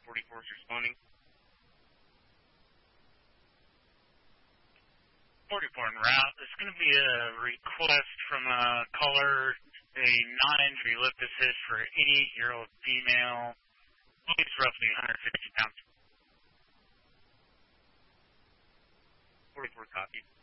44 is responding. 44 en route. There's going to be a request from a caller, a non-injury lift assist for an 88-year-old female. Weighs roughly 150 pounds. 44 copy.